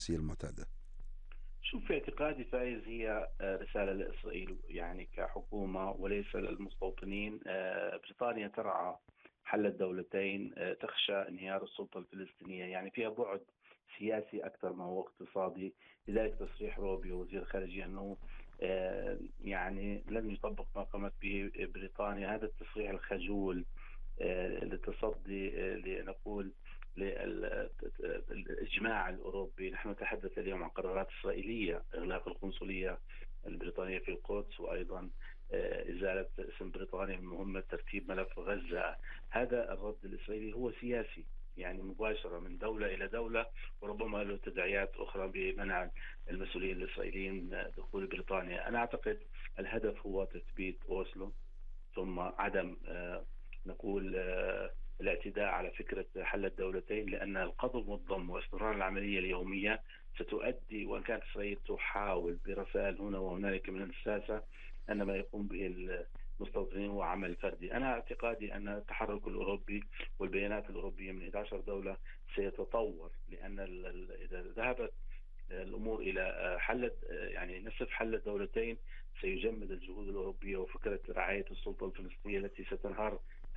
المعتادة؟ شوف، في اعتقادي فايز هي رسالة لإسرائيل يعني كحكومة وليس للمستوطنين. بريطانيا ترعى حل الدولتين، تخشى انهيار السلطة الفلسطينية، يعني فيها بعد سياسي أكثر ما هو اقتصادي. لذلك تصريح روبيو وزير الخارجية أنه يعني لن يطبق ما قامت به بريطانيا، هذا التصريح الخجول للتصدي لنقول للإجماع الأوروبي. نحن نتحدث اليوم عن قرارات إسرائيلية: إغلاق القنصلية البريطانية في القدس، وأيضا إزالة اسم بريطانيا من مهمة ترتيب ملف غزة. هذا الرد الإسرائيلي هو سياسي، يعني مباشرة من دولة إلى دولة، وربما له تداعيات أخرى بمنع المسؤولين الإسرائيليين دخول بريطانيا. أنا أعتقد الهدف هو تثبيت أوسلو، ثم عدم نقول الاعتداء على فكرة حل الدولتين، لأن القضم والضم واستمرار العملية اليومية ستؤدي، وإن كانت إسرائيل تحاول برسائل هنا وهنالك من الساسة، أن ما يقوم به المستوطنين هو عمل فردي. أنا اعتقادي أن التحرك الأوروبي والبيانات الأوروبية من 11 دولة سيتطور، لأن إذا ذهبت الامور الى حل يعني نصف حل الدولتين سيجمد الجهود الاوروبيه وفكره رعايه السلطه الفلسطينيه التي ستنهار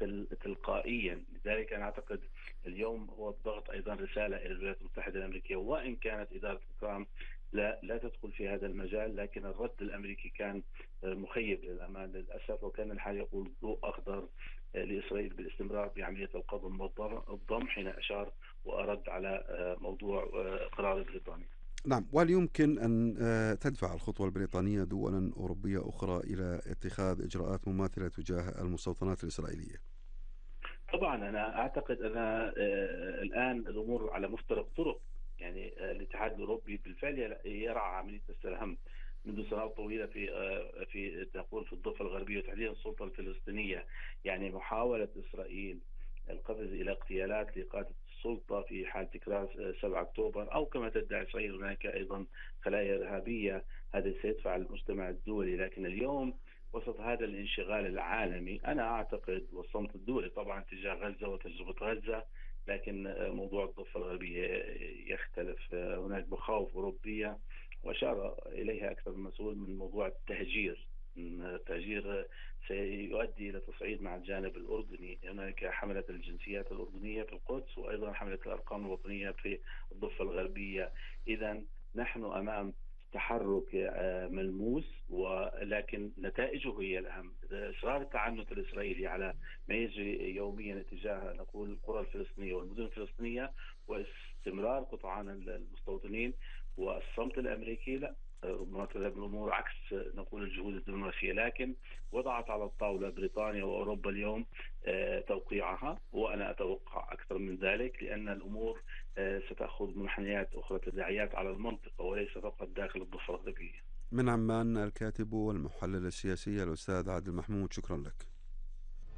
تلقائيا. لذلك انا اعتقد اليوم هو الضغط ايضا رساله الى الولايات المتحده الامريكيه، وان كانت اداره ترامب لا تدخل في هذا المجال، لكن الرد الامريكي كان مخيب للامان للاسف، وكان الحال يقول ضوء اخضر لاسرائيل بالاستمرار بعمليه القضم والضم حين اشار وارد على موضوع قرار بريطانيا. نعم، وهل يمكن أن تدفع الخطوة البريطانية دولا أوروبية أخرى إلى اتخاذ إجراءات مماثلة تجاه المستوطنات الإسرائيلية؟ طبعا انا اعتقد ان الان الامور على مفترق طرق. يعني الاتحاد الاوروبي بالفعل يرعى عمليه السلام منذ سنوات طويله في نقول في الضفه الغربيه وتحديدا السلطه الفلسطينيه. يعني محاوله اسرائيل القفز الى اغتيالات لقاده السلطه في حال تكرار 7 اكتوبر، او كما تدعي اسرائيل هناك ايضا خلايا ارهابيه، هذا سيدفع المجتمع الدولي. لكن اليوم وسط هذا الانشغال العالمي أنا أعتقد، والصمت الدولي طبعا تجاه غزة وتجربة غزة، لكن موضوع الضفة الغربية يختلف. هناك مخاوف أوروبية وأشار إليها أكثر من مسؤول من موضوع التهجير. التهجير سيؤدي إلى تصعيد مع الجانب الأردني. هناك حملة الجنسيات الأردنية في القدس، وأيضا حملة الأرقام الوطنية في الضفة الغربية. إذا نحن أمام تحرك ملموس، ولكن نتائجه هي الأهم. إصرار التعنت الإسرائيلي على ما يجري يوميا اتجاه نقول القرى الفلسطينية والمدن الفلسطينية واستمرار قطعان المستوطنين والصمت الأمريكي، لا، ربما تذهب الامور عكس نقول الجهود الدبلوماسيه. لكن وضعت على الطاوله بريطانيا واوروبا اليوم توقيعها، وانا اتوقع اكثر من ذلك، لان الامور ستاخذ منحنيات اخرى، تداعيات على المنطقه وليس فقط داخل الضفه الغربيه. من عمان الكاتب والمحلل السياسي الأستاذ عادل محمود، شكرا لك.